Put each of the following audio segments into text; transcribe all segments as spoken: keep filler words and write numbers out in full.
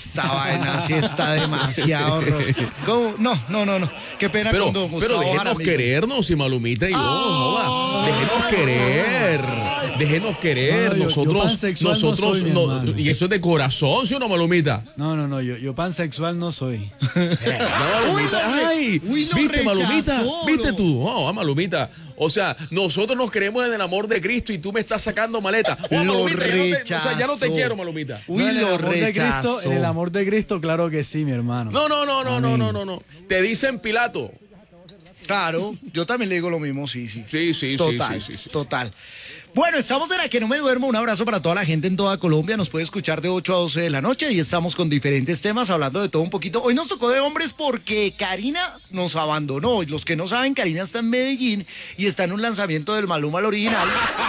esta vaina sí está demasiado rosa. ¿Cómo? No, no, no, no. Qué pena Pero, con don Gustavo pero déjenos Jaramillo. querernos, y Malumita y yo, joda. Déjenos querer. Déjenos querer. No, yo- yo nosotros, pansexual no nosotros, soy, mi no- hermano. y eso es de corazón, ¿sí o no, Malumita? No, no, no, yo, yo pansexual no soy. Eh, no, Malumita. Uy, lo re- Ay, uy, lo ¿viste, Malumita? rechazó, ¿Viste bro. tú? Oh, ah, Malumita. O sea, nosotros nos creemos en el amor de Cristo y tú me estás sacando maleta. Oh, Lo Malumita, ya no te, o sea, ya no te rechazó. quiero, Malumita. Uy, No, en el lo amor de Cristo, rechazó. en el amor de Cristo, claro que sí, mi hermano. No, no, no, no, no, Amén. no, no, no. Te dicen Pilato. Claro, yo también le digo lo mismo, sí, sí. Sí, sí, sí, Total, sí, sí, sí. total. Bueno, estamos en La Que No Me Duermo. Un abrazo para toda la gente en toda Colombia. Nos puede escuchar de ocho a doce de la noche y estamos con diferentes temas, hablando de todo un poquito. Hoy nos tocó de hombres porque Karina nos abandonó. Y los que no saben, Karina está en Medellín y está en un lanzamiento del Maluma al original.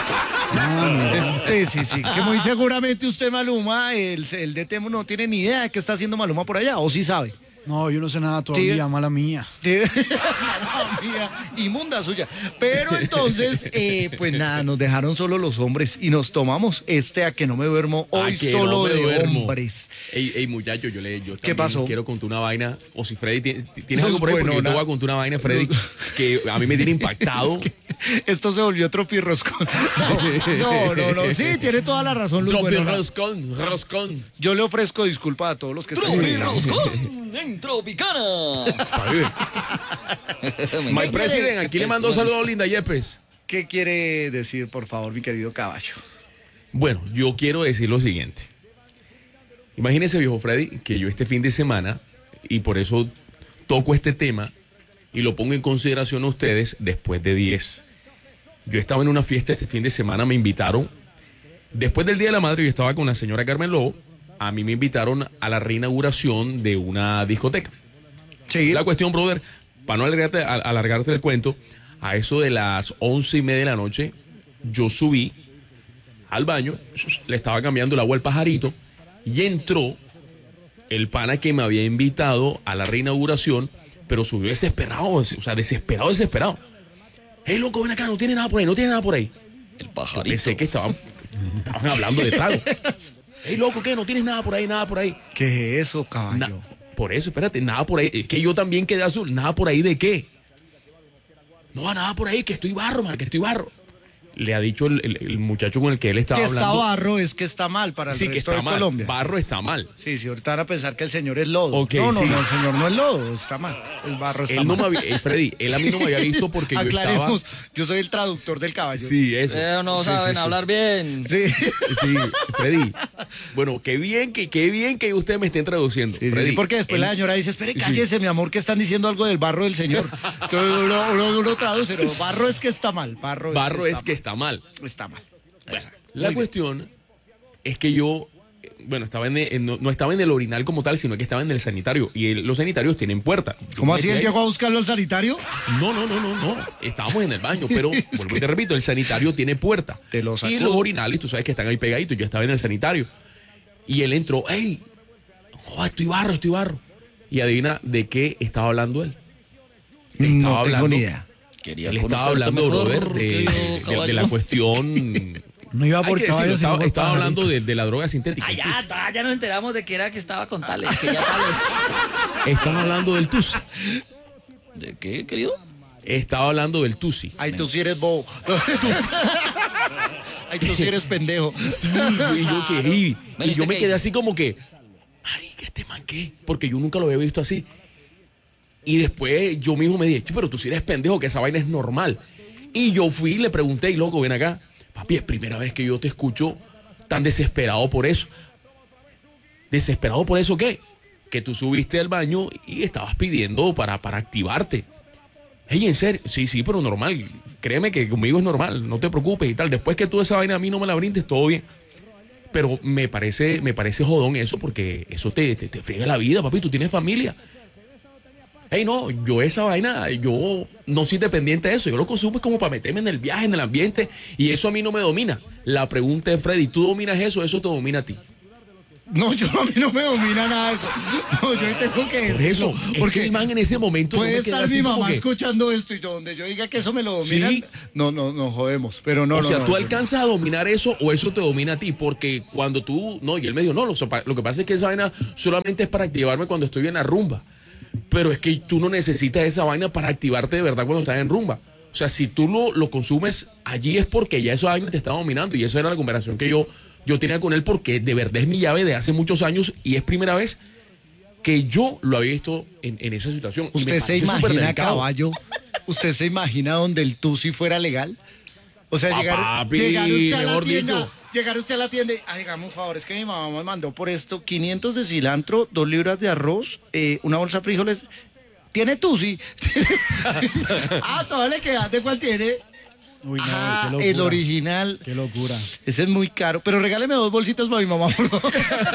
Sí, sí, sí. Que muy seguramente usted, Maluma, el, el D T no tiene ni idea de qué está haciendo Maluma por allá, o sí sabe. No, yo no sé nada todavía, Sí. mala mía. Sí. Mamá mía, inmunda suya. Pero entonces, eh, pues nada, nos dejaron solo los hombres y nos tomamos este A Que No Me Duermo hoy A que solo no me de duermo. hombres. Ey, ey, muchacho, yo le yo ¿Qué también pasó? quiero contar una vaina. O si Freddy tiene- tienes Eso algo es por ahí, porque yo buenona. te voy a contar una vaina, Freddy, que a mí me tiene impactado. Es que esto se volvió tropirroscón. No, no, no, sí, tiene toda la razón, Luz Tropi Buenona. roscón, roscón. Yo le ofrezco disculpas a todos los que están Tropi ahí. Roscón en Tropicana. My President, aquí le mando saludos a Linda Yepes. ¿Qué quiere decir, por favor, mi querido caballo? Bueno, yo quiero decir lo siguiente. Imagínese, viejo Freddy, que yo este fin de semana, y por eso toco este tema y lo pongo en consideración a ustedes después de diez. Yo estaba en una fiesta este fin de semana, me invitaron. Después del Día de la Madre, yo estaba con la señora Carmen Lobo. A mí me invitaron a la reinauguración de una discoteca. Sí. La cuestión, brother, para no alargarte, a- alargarte el cuento, a eso de las once y media de la noche, yo subí al baño, le estaba cambiando el agua al pajarito, y entró el pana que me había invitado a la reinauguración, pero subió desesperado, o sea, desesperado, desesperado. Hey, loco, ven acá, no tiene nada por ahí, no tiene nada por ahí. El Yo pajarito. pensé que estaban, estaban hablando de trago. Hey, loco, ¿qué? No tienes nada por ahí, nada por ahí. ¿Qué es eso, caballo? Na- por eso, espérate, nada por ahí. Es que yo también quedé azul. ¿Nada por ahí de qué? No, nada por ahí, que estoy barro, man, que estoy barro. Le ha dicho el, el- el muchacho con el que él estaba que está hablando. barro es que está mal para el Sí, que resto está de mal. Colombia. Barro está mal. Sí, sí, ahorita van a pensar que el señor es lodo. Ok, no, no, sí. no, el señor no es lodo, está mal. El barro está Él no mal. me había, eh, Freddy, él a mí no me había visto porque yo estaba. Aclaremos, yo soy el traductor del caballo. Sí, eso. Pero no Sí, saben sí, sí. hablar bien. Sí. Sí, Freddy. Bueno, qué bien que, qué bien que ustedes me estén traduciendo. Sí, sí, Freddy, sí, porque después él- la señora dice, espere, Sí. cállese, mi amor, que están diciendo algo del barro del señor. Entonces uno, uno- uno traduce, no, barro es que está mal. Barro, Barro es es que está mal. mal. Está mal. La cuestión es que yo, eh, bueno, estaba en, en- no, no estaba en el orinal como tal, sino que estaba en el sanitario. Y el- los sanitarios tienen puerta. Yo ¿Cómo me así metí él ahí. llegó a buscarlo al sanitario? No, no, no, no, no. Estábamos en el baño, pero vuelvo y te repito, el sanitario tiene puerta. Te lo sacó. Y los orinales, tú sabes que están ahí pegaditos. Yo estaba en el sanitario. Y él entró, ¡ey! Oh, estoy barro, estoy barro. Y adivina de qué estaba hablando él. No tengo hablando- ni idea. Quería Él estaba conocerte hablando, mejor, brother, de, querido de- de caballo. la cuestión. No iba Hay por que caballo, decirlo, sino estaba, por estaba pajarito. hablando de, de la droga sintética. Ah, ya, ya, ya nos enteramos de que era que estaba con tales, que ya tales. Estaba hablando del tusi. ¿De qué, querido? Estaba hablando del tusi. Ay, tú sí eres bobo. Ay, tú sí eres pendejo. Sí, y yo que y, Bueno, y yo ¿usted me qué quedé dice? así como que, marica, este man qué, porque yo nunca lo había visto así. Y después yo mismo me dije, "Che, pero tú sí eres pendejo, que esa vaina es normal." Y yo fui y le pregunté, y loco, ven acá, papi, es primera vez que yo te escucho tan desesperado por eso. ¿Desesperado por eso qué? Que tú subiste al baño y estabas pidiendo para, para activarte. Ey, en serio, sí, sí, pero normal. Créeme que conmigo es normal, no te preocupes y tal. Después que tú esa vaina a mí no me la brindes, todo bien. Pero me parece, me parece jodón eso, porque eso te, te, te friega la vida, papi, tú tienes familia. Ey, no, yo esa vaina, yo no soy dependiente de eso. Yo lo consumo es como para meterme en el viaje, en el ambiente, y eso a mí no me domina. La pregunta es, Freddy, ¿tú dominas eso o eso te domina a ti? No, yo a mí no me domina nada de eso. No, yo tengo que Por decir eso, eso. es Porque que el man en ese momento puede no me queda estar así mi como mamá que- escuchando esto y yo, donde yo diga que eso me lo dominan. Sí. No, no, no jodemos. Pero no, o no, sea, no, tú no. alcanzas a dominar eso o eso te domina a ti, porque cuando tú, no, y él me dijo, no, lo, sopa- lo que pasa es que esa vaina solamente es para activarme cuando estoy en la rumba, pero es que tú no necesitas esa vaina para activarte de verdad cuando estás en rumba. O sea, si tú lo, lo consumes allí es porque ya esa vaina te está dominando y esa era la conversación que yo, yo tenía con él porque de verdad es mi llave de hace muchos años y es primera vez que yo lo había visto en, en esa situación. Y me ¿Usted se parece súper imagina, delicado. caballo? ¿Usted se imagina donde el tusi fuera legal? O sea, Ah, llegar, papi, llegar usted a la mejor tienda, dicho. llegar usted a la tienda y, ah, digamos, un favor, es que mi mamá me mandó por esto quinientos de cilantro, dos libras de arroz, eh, una bolsa de frijoles. ¿Tiene tusi? Ah, todavía le queda. ¿De cuál tiene? Uy, no, Ah, qué locura. el original. Qué locura. Ese es muy caro, pero regáleme dos bolsitas para mi mamá. por favor.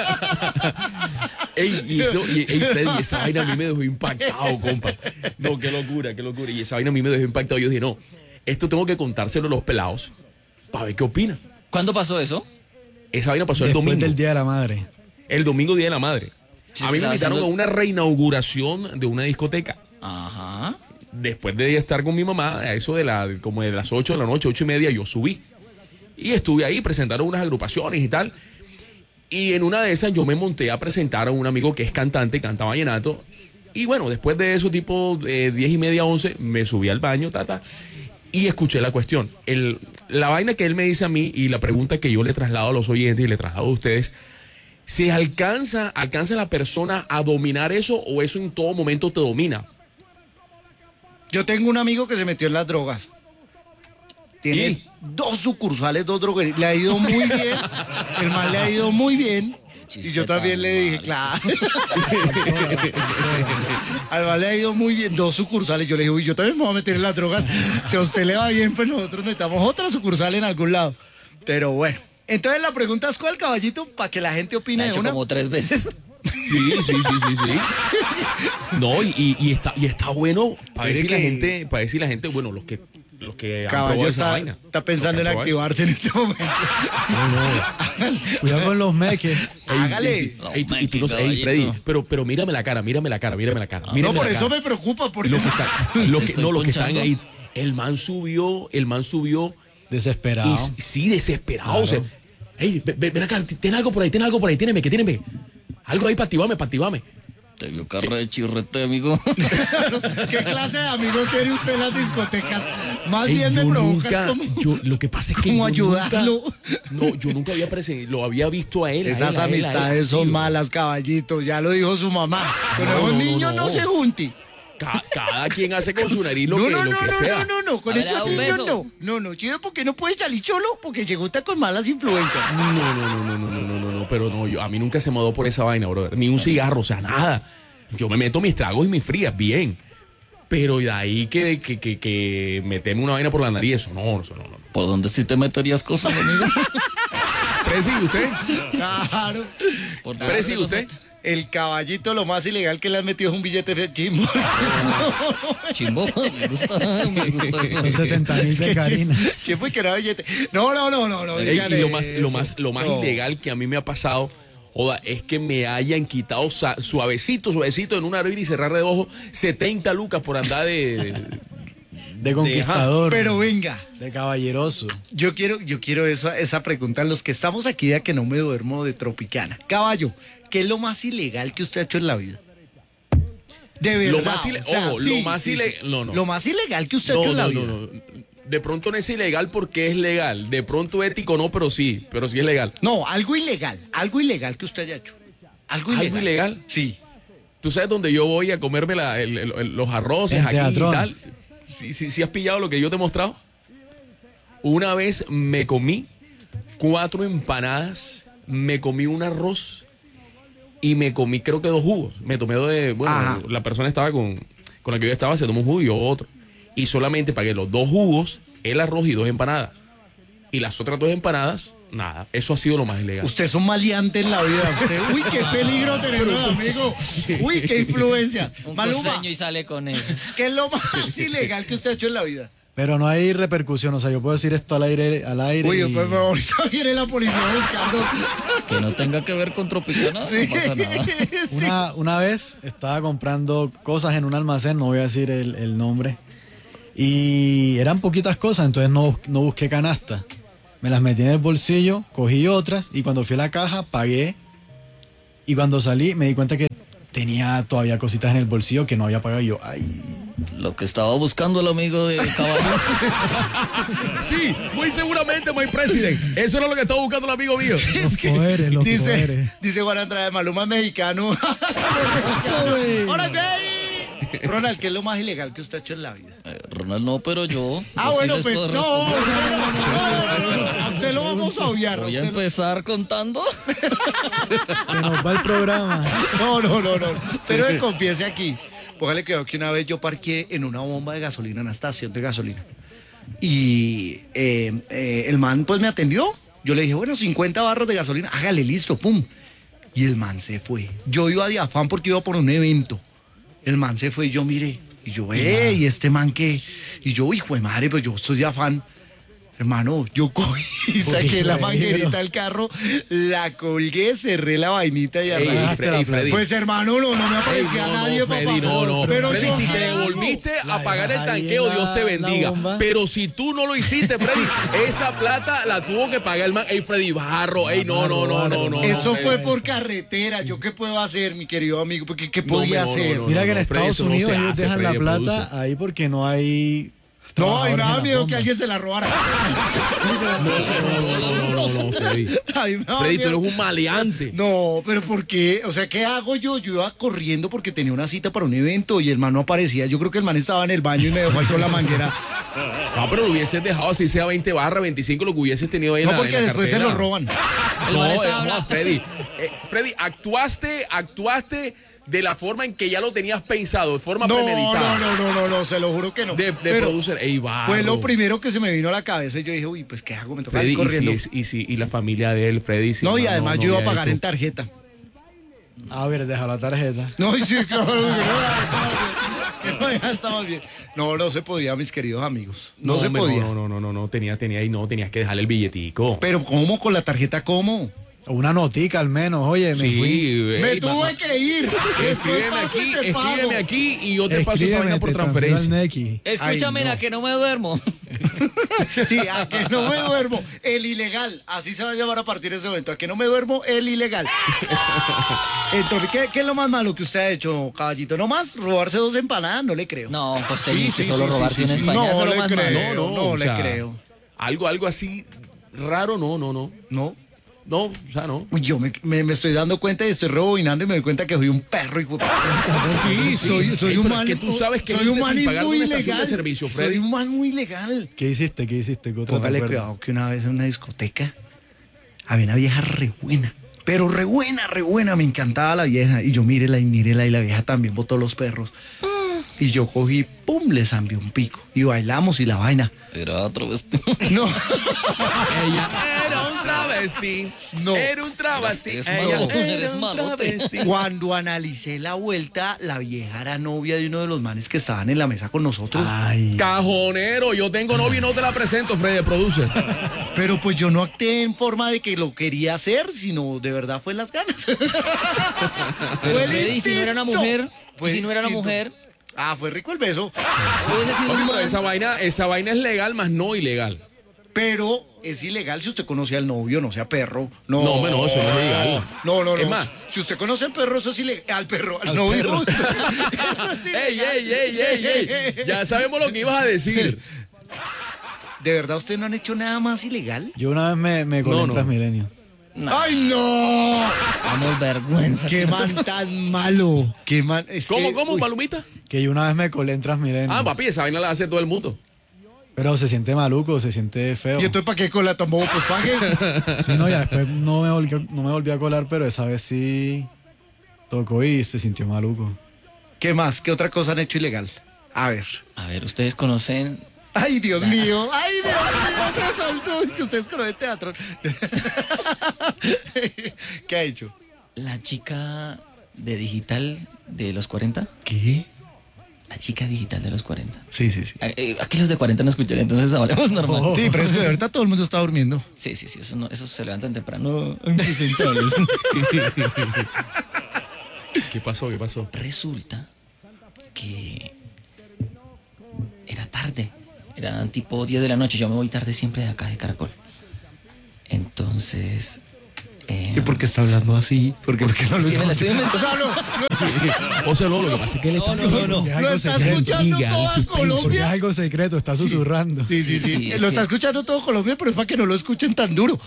Ey, y eso, y, ey, Freddy, esa vaina a mí me dejó impactado, compa. No, qué locura, qué locura. Y esa vaina a mí me dejó impactado. Yo dije, no, esto tengo que contárselo a los pelados para ver qué opinan. ¿Cuándo pasó eso? Esa vaina pasó el Después domingo. del Día de la Madre. El domingo, Día de la Madre. Sí, a mí me estaba invitaron haciendo- a una reinauguración de una discoteca. Ajá. Después de estar con mi mamá, a eso de la, como de las ocho de la noche, ocho y media, yo subí. Y estuve ahí, presentaron unas agrupaciones y tal. Y en una de esas yo me monté a presentar a un amigo que es cantante, canta vallenato. Y bueno, después de eso, tipo eh, diez y media, once, me subí al baño, tata, y escuché la cuestión. El, la vaina que él me dice a mí y la pregunta que yo le traslado a los oyentes y le traslado a ustedes, ¿se alcanza, alcanza la persona a dominar eso o eso en todo momento te domina? Yo tengo un amigo que se metió en las drogas. Tiene ¿Y? dos sucursales, dos droguerías. Le ha ido muy bien. El mal le ha ido muy bien. Chiste Y yo también tan le dije, mal. claro. Al mal le ha ido muy bien. Dos sucursales. Yo le dije, uy, yo también me voy a meter en las drogas. Si a usted le va bien, pues nosotros metamos otra sucursal en algún lado. Pero bueno. Entonces la pregunta es, ¿cuál, caballito? Para que la gente La opine he de hecho una. como tres veces. Sí, sí, sí, sí, sí. No, y, y- y está, y está bueno para Quiere decir la que- gente, para decir la gente, bueno, los que los que han Caballo probado esa está, vaina. está pensando en Los que han probado. activarse en este momento. Cuidado con los meques. Ey, Hágale. ey, ey, tú- y tú no- Qué ey, Freddy, caballito. pero, pero mírame la cara, mírame la cara, mírame la cara. No, mírame por la eso cara. me preocupa. Por Lo eso. que está- lo Te que- estoy no, los que están ponchando. ahí. El man subió, el man subió. Desesperado. Y, sí, desesperado. O sea, ey, ven, ven acá, ten algo por ahí, ten algo por ahí, tienes que tienes algo ahí para activarme, para activarme. Te vio carre de chirrete, amigo. ¿Qué clase de amigos tiene usted en las discotecas? Más Ey, bien me yo provoca nunca- como, yo- lo que pasa es que como yo ayudarlo. nunca- no, yo nunca había presen- lo había visto a él. a Esas él, a él, a él, amistades así, son güey. malas, caballitos. Ya lo dijo su mamá. Con No, esos no, no, niños no, no. se junte. Ca- cada quien hace con su nariz lo No, que, no, lo no, que no, sea. no, no, no. Con A ver, da esos un niños beso. no. No, no, chido, porque no puede salir solo porque llegó usted con malas influencias. No, no, no, no, no, no, no, no, no, pero no, yo, a mí nunca se me dio por esa vaina, brother. Ni un cigarro, o sea, nada. Yo me meto mis tragos y mis frías, bien. Pero de ahí que, que, que, que meterme una vaina por la nariz, eso no, eso no, no. ¿Por dónde sí te meterías cosas, amigo? Presi, ¿usted? Claro. ¿Por dónde Presi, te ¿usted? metes? El caballito lo más ilegal que le has metido es un billete de chimbo. Chimbo, me gusta, me gusta eso. Los setenta mil de Karina. Chimbo y que era billete. No, no, no, no, no. Ey, y dígale lo más, lo eso. más, lo más No. ilegal que a mí me ha pasado, joda, es que me hayan quitado sa- suavecito, suavecito en un abrir y cerrar de ojos setenta lucas por andar de... De conquistador. Pero venga. De caballeroso. Yo quiero, yo quiero esa, esa pregunta. Los que estamos aquí ya que no me duermo de Tropicana. Caballo, ¿qué es lo más ilegal que usted ha hecho en la vida? De verdad. Lo más ile- ojo, lo más ile- no, no. Lo más ilegal que usted ha No, hecho en la no, vida. no, no. De pronto no es ilegal porque es legal. De pronto ético no, pero sí, pero sí es legal. No, algo ilegal. Algo ilegal que usted haya hecho. Algo ilegal. ¿Algo ilegal? Sí. ¿Tú sabes dónde yo voy a comerme la- el- el- el- los arroces En aquí y Teatrón. tal? ¿Sí, sí, sí has pillado lo que yo te he mostrado? Una vez me comí cuatro empanadas, me comí un arroz y me comí creo que dos jugos. Me tomé de... Bueno, Ajá. la persona estaba con, con la que yo estaba, se tomó un jugo y yo otro. Y solamente pagué los dos jugos, el arroz y dos empanadas. Y las otras dos empanadas, nada. Eso ha sido lo más ilegal. Usted es un maleante en la vida. Usted, uy, qué peligro tenerlo de amigo. Uy, qué influencia. Un Maluma, costeño y sale con eso. ¿qué es lo más ilegal que usted ha hecho en la vida? Pero no hay repercusión, o sea, yo puedo decir esto al aire, al aire. Uy, y... pues ahorita viene la policía buscando. Que no tenga que ver con Tropicana, Sí, no pasa nada. sí. Una, una vez estaba comprando cosas en un almacén, no voy a decir el, el nombre, y eran poquitas cosas, entonces no, no busqué canasta. Me las metí en el bolsillo, cogí otras, y cuando fui a la caja, pagué, y cuando salí me di cuenta que tenía todavía cositas en el bolsillo que no había pagado, y yo, ay... Lo que estaba buscando el amigo de Caballo. Sí, muy seguramente, my president. Eso era lo que estaba buscando el amigo mío. Los poderes, los dice, poderes. dice Juan Andrade, Maluma es mexicano. ¡Ahora ve! Ronald, ¿qué es lo más ilegal que usted ha hecho en la vida? Eh, Ronald no, pero yo. Ah, yo sí bueno, les pues puedo no, no, no, responder. no, no, no, no, no, no, a usted lo vamos a obviar. a Voy a usted lo- empezar contando. Se nos va el programa. No, no, no, no. Usted no me confiese aquí. Póngale que que una vez yo parqué en una bomba de gasolina, en una estación de gasolina. Y eh, eh, el man pues me atendió. Yo le dije, bueno, cincuenta barras de gasolina, hágale, listo, pum. Y el man se fue. Yo iba de afán porque iba por un evento. El man se fue y yo miré. Y yo, eh, ¿y este man qué? Y yo, hijo de madre, pues yo estoy de afán. Hermano, yo cogí y saqué la manguerita del carro, la colgué, cerré la vainita y Ey, arranqué. ey, Freddy, Freddy. Pues hermano, no, no me Ey, aparecía no, no, nadie, Freddy, papá. no, no. Pero Freddy, yo, si ¿qué te hago? devolviste La a pagar el dejas ahí tanqueo, en la- Dios te la bendiga. bomba. Pero si tú no lo hiciste, Freddy, esa plata la tuvo que pagar el man. Ey, Freddy, barro. Ey, no, no, no, no, no. Eso no, fue Freddy. por carretera. ¿Yo qué puedo hacer, mi querido amigo? Porque ¿qué No, podía no, no, hacer? no, Mira que en Freddy, Estados eso no Unidos se ellos hace, dejan la Freddy, plata produce. ahí porque no hay... No, y me trabajadores en daba las miedo que bombas. alguien se la robara. No, no, no, no, no, no, Freddy. A mí me daba Freddy, tú miedo. eres un maleante. No, pero ¿por qué? O sea, ¿qué hago yo? Yo iba corriendo porque tenía una cita para un evento y el man no aparecía. Yo creo que el man estaba en el baño y me dejó ahí con la manguera. No, pero lo hubieses dejado así sea veinte barras, veinticinco, lo que hubieses tenido ahí en No, la- porque en la después se cartera. lo roban. El man No, estaba eh, no, hablando. Freddy. Eh, Freddy, actuaste, actuaste de la forma en que ya lo tenías pensado, de forma No, premeditada. no, no, no, no, no, se lo juro que no. De, de Pero producer. Ey, barro. fue lo primero que se me vino a la cabeza y yo dije, uy, pues ¿qué hago? Me toca Freddy, ir y, corriendo. si es- y, si- y la familia de él, Freddy. si No, y no- además no yo iba a había pagar hecho- en tarjeta. A ver, deja la tarjeta. No, y sí, claro, que no, que no, ya estamos bien. No, no se podía, mis queridos amigos. No, se hombre, podía. No, no, no, no, no, tenía, tenía, y no, tenías que dejarle el billetico. Pero ¿cómo? ¿Con la tarjeta cómo? Una notica al menos, oye, me fui. Sí, Me ey, tuve ma- que ir. Después Escríbeme paso aquí, y te pago. escríbeme aquí y yo te paso esa vaina por te transfiero al transferencia. Nequi. Escúchame, Ay, no. a que no me duermo. Sí, a que no me duermo, el ilegal. Así se va a llamar a partir de ese momento. A que no me duermo, el ilegal. Entonces, ¿qué, qué es lo más malo que usted ha hecho, caballito? ¿No más robarse dos empanadas? No le creo. No, pues Sí, tenéis que sí, solo sí, sí, robarse sí, en sí. España. No eso es lo le más malo. creo. no o le creo. Algo, algo así raro, no, no, no. ¿No? No, o sea, no. Uy, yo me, me- me estoy dando cuenta y estoy rebobinando y me doy cuenta que soy un perro. Hijo de- Sí, sí. Soy, soy Ey, un pero man. es que tú sabes que soy un irte man sin pagar muy una estación ilegal. de servicio, Freddy. Soy un man muy ilegal. ¿Qué hiciste? ¿Qué hiciste? ¿Qué otra te Póngale acuerdas? cuidado que una vez en una discoteca había una vieja re buena. Pero re buena, re buena. Me encantaba la vieja. Y yo mírela y mírela y la vieja también botó los perros. Y yo cogí, pum, le zambié un pico. Y bailamos y la vaina. Era otro vestido. No. Ella era un travesti. No. Era un travesti. Eres Ella malo, era eres un malote. travesti. Cuando analicé la vuelta, la vieja era novia de uno de los manes que estaban en la mesa con nosotros. Ay, Cajonero, yo tengo novio y no te la presento, Freddy, produce. Pero pues yo no actué en forma de que lo quería hacer, sino de verdad fue las ganas. Pero Fue el Freddy, si no era una instinto. mujer, Fue y si no era una instinto. mujer, Ah, fue rico el beso. hubiese sido Papi, un pero man. esa vaina, esa vaina es legal, más no ilegal. Pero es ilegal si usted conoce al novio, no sea perro. No, No, hombre, no, eso no es ilegal. No, no, no. Es más- si usted conoce al perro, eso es ilegal. Al perro, al, novio. Eso es Ey, ilegal. ey, ey, ey, ey. Ya sabemos lo que ibas a decir. ¿De verdad ustedes no han hecho nada más ilegal? yo una vez me, me colé No, en no. Transmilenio. ¡Ay, no! Damos vergüenza. ¡Qué man tan malo! ¡Qué man! es ¿Cómo, que- cómo, uy, Palomita? Que yo una vez me colé en Transmilenio. Ah, papi, esa vaina la hace todo el mundo. Pero se siente maluco, se siente feo. ¿Y entonces para qué cola tomó? Pues pague. Sí, no, ya después no me, volví, no me volví a colar, pero esa vez sí tocó y se sintió maluco. ¿Qué más? ¿Qué otra cosa han hecho ilegal? A ver. A ver, ustedes conocen. ¡Ay, Dios mío! ¡Ay, Dios mío! ¡Qué salto! Que ustedes conocen teatro. ¿Qué ha hecho? La chica de digital de los cuarenta. ¿Qué? La chica digital de los cuarenta. Sí, sí, sí. Aquí los de cuarenta no escuchan, entonces hablemos normal. Oh. Sí, pero es que ahorita todo el mundo está durmiendo. Sí, sí, sí, eso, no, eso se levantan temprano. ¿Qué pasó? ¿Qué pasó? Resulta que era tarde, eran tipo diez de la noche, yo me voy tarde siempre de acá de Caracol. Entonces... Eh, ¿Y por qué está hablando así? ¿Por qué, porque no lo es que me la escucha? estoy inventando. O sea, no, lo que pasa es que él está... no, no, no. Lo está escuchando Diga, toda suspenso, Porque es Colombia. algo secreto, está susurrando. Sí, sí, sí. Sí, es Lo que- está escuchando todo Colombia, pero es para que no lo escuchen tan duro.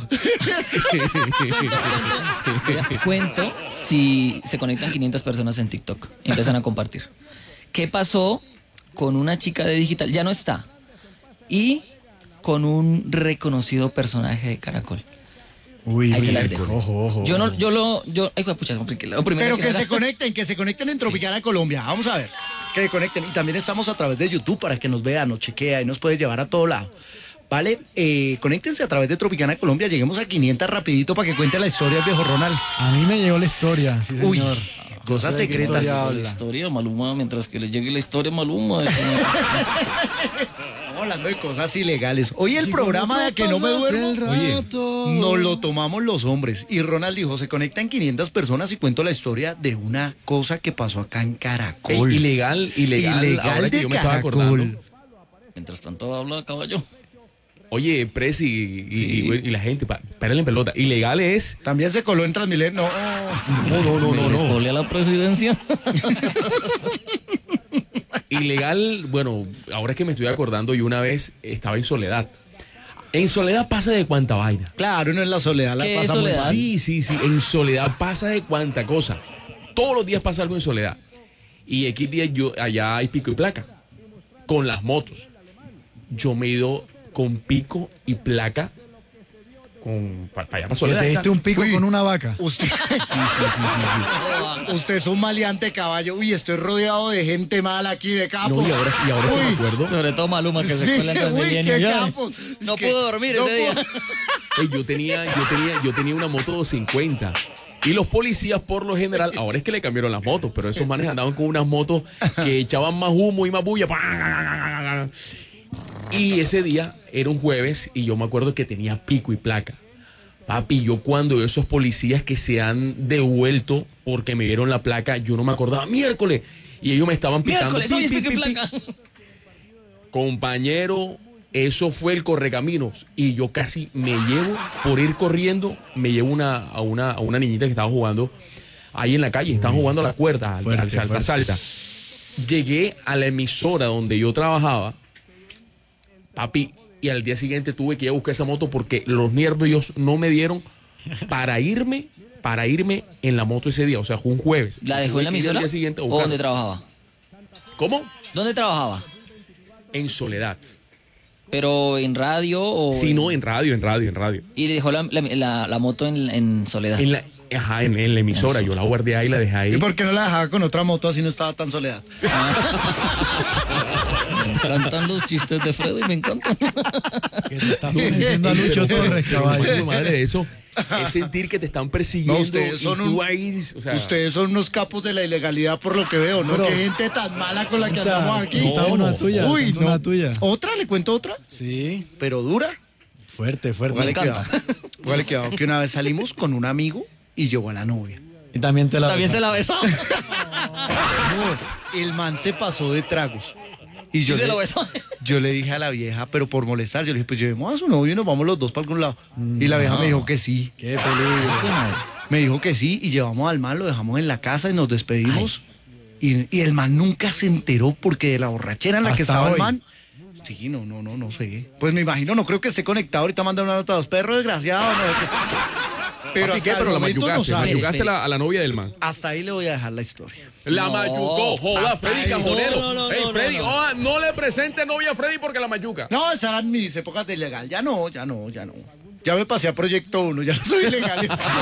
Mira, cuento si se conectan quinientas personas en TikTok y empiezan a compartir. ¿Qué pasó con una chica de digital? Ya no está. Y con un reconocido personaje de Caracol. Uy, Ahí se uy, las dejo. Ojo, ojo. Yo no, ojo. yo lo, yo, ay, pues, pucha, porque lo primero Pero que era- se conecten, que se conecten en Tropicana Colombia. Vamos a ver. Que se conecten. Y también estamos a través de YouTube para que nos vean, nos chequea y nos puede llevar a todo lado. ¿Vale? Eh, conéctense a través de Tropicana Colombia. Lleguemos a quinientas rapidito para que cuente la historia el viejo Ronald. A mí me llegó la historia, sí, señor. Uy, No cosas sé de qué secretas. historia La habla. historia Maluma, mientras que le llegue la historia Maluma. Estamos hablando de cosas ilegales. Hoy el programa de Que No Me Duermo Oye, nos lo tomamos los hombres. Y Ronald dijo, se conectan quinientas personas y cuento la historia de una cosa que pasó acá en ey, Caracol. ilegal, ilegal, Ilegal ahora que de yo me estaba Caracol. acordando. Mientras tanto habla caballo. Oye, Presi y, y- Sí. y- y la gente, pa- párale en pelota. Ilegal es... También se coló en Transmilenio. No, No, no, no, Me no, les no. colé a la presidencia. Ilegal, bueno, ahora es que me estoy acordando, yo una vez estaba en Soledad. En Soledad pasa de cuánta vaina. claro, no en la soledad la ¿Qué pasa es muy soledad? mal. Sí, sí, sí, en Soledad pasa de cuánta cosa. Todos los días pasa algo en Soledad. Y X días yo, allá hay pico y placa. Con las motos. Yo me he ido con pico y placa con para allá para Que Soledad. te diste un pico Uy. con una vaca. Usted, usted es un maleante caballo. Uy, estoy rodeado de gente mala aquí de capos. No, y ahora, y ahora que me Uy. acuerdo, Sobre todo Maluma, que se Sí, cuela en uy, Transmilenio. qué Ya. capos. No Es que pudo dormir no ese día. pudo- ey, yo tenía, yo tenía, yo tenía una moto doscientos cincuenta. Y los policías, por lo general, ahora es que le cambiaron las motos, pero esos manes andaban con unas motos que echaban más humo y más bulla. Y ese día era un jueves y yo me acuerdo que tenía pico y placa. Papi, yo cuando esos policías que se han devuelto porque me dieron la placa, yo no me acordaba, miércoles. Y ellos me estaban pitando. Miércoles, pi, hoy es pi, pico y pi, pi. placa. Compañero, eso fue el correcaminos. Y yo casi me llevo, por ir corriendo, me llevo una, a, una, a una niñita que estaba jugando ahí en la calle. Estaban jugando a la cuerda, al, Fuerte, al salta, fuerte. salta. Llegué a la emisora donde yo trabajaba, papi, y al día siguiente tuve que ir a buscar esa moto porque los nervios no me dieron para irme, para irme en la moto ese día. O sea, fue un jueves. ¿La dejó en la Tuve que ir al emisora? día siguiente a ¿O buscar. dónde trabajaba? ¿Cómo? ¿Dónde trabajaba? En Soledad. ¿Pero en radio o...? Sí, no, en radio, en radio, en radio. Y dejó la, la, la- la moto en, en Soledad. En la, ajá, en, en la emisora. Yo la guardé ahí, la dejé ahí. ¿Y por qué no la dejaba con otra moto así no estaba tan soledad? Me encantan los chistes de Freddy, me encantan. Que te estás pareciendo a Lucho Pero- Torres, pero, caballo. coño, madre de eso es sentir que te están persiguiendo. No, ustedes y son tú un- ahí, o sea, Ustedes son unos capos de la ilegalidad por lo que veo, ¿no? Pero- Qué gente tan mala con la que Cuenta- andamos aquí. cuenta No, una no. tuya. Uy, cuenta no. una tuya. ¿Otra? ¿Le cuento otra? Sí, Pero dura. fuerte, fuerte. Póngale encanta. cuidado. Póngale cuidado que una vez salimos con un amigo y llegó a la novia. Y también te la ¿También se la besó? No, el man se pasó de tragos. Y yo, ¿Y se le, lo besó? yo le dije a la vieja, pero por molestar, yo le dije, pues llevemos a su novio y nos vamos los dos para algún lado. Y la vieja me dijo que sí. Qué peligro. Me dijo que sí y llevamos al man, lo dejamos en la casa y nos despedimos. Y, y el man nunca se enteró porque de la borrachera en la que Hasta estaba el hoy. man. Sí, no, no, no, no sé. Pues me imagino, no creo que esté conectado. Ahorita manda una nota a los perros desgraciados. pero, Pero ¿qué? hasta el Pero la momento no mayucaste, sabe. mayucaste Espere, a la- a la novia del man. Hasta ahí le voy a dejar la historia. La No, mayucó, joda, hasta Freddy ahí. Cajonero. No, no, no, Ey, no, Freddy, no. joda, no le presente novia a Freddy porque la mayuca. No, esas eran mis épocas de ilegal. Ya no, ya no, ya no. Ya me pasé a Proyecto uno, ya no soy ilegal.